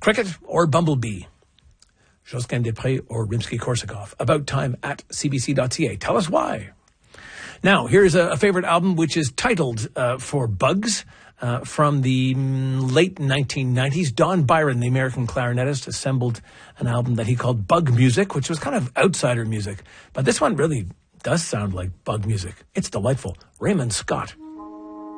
Cricket or Bumblebee? Josquin Després or Rimsky-Korsakov? About time at cbc.ca. Tell us why. Now, here's a favorite album which is titled For Bugs from the late 1990s. Don Byron, the American clarinetist, assembled an album that he called Bug Music, which was kind of outsider music. But this one really does sound like bug music. It's delightful. Raymond Scott.